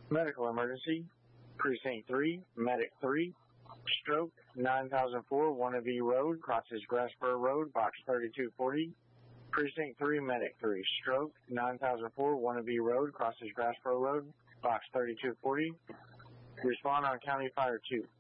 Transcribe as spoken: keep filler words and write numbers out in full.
Medical emergency, Precinct three, Medic three, stroke nine thousand four, Wannabe Road, crosses Grassboro Road, box thirty-two forty. Precinct three, Medic three, stroke nine thousand four, Wannabe Road, crosses Grassboro Road, box thirty-two forty. Respond on County Fire two.